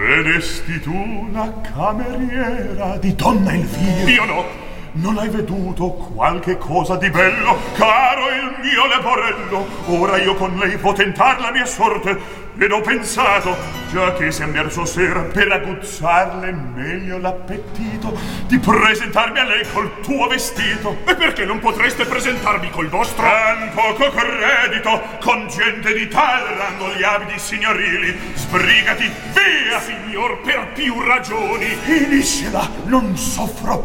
Vedesti tu la cameriera di donna Elvira? Io no. Non hai veduto qualche cosa di bello, caro il mio leporello? Ora io con lei può tentar la mia sorte, ed ho pensato, già che si è verso sera, per aguzzarle meglio l'appetito, di presentarmi a lei col tuo vestito. E perché non potreste presentarmi col vostro? Tan poco credito, con gente di tal rango gli abiti signorili. Sbrigati, via! Signor, per più ragioni. Finiscila, non soffro